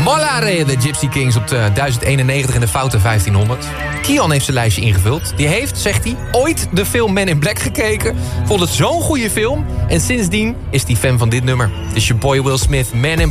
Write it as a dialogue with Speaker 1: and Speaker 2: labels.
Speaker 1: Mollare, de Gypsy Kings op de 1091 en de foute 1500. Kian heeft zijn lijstje ingevuld. Die heeft, zegt hij, ooit de film Men in Black gekeken. Vond het zo'n goede film. En sindsdien is hij fan van dit nummer. Het is je boy Will Smith, Man in Black.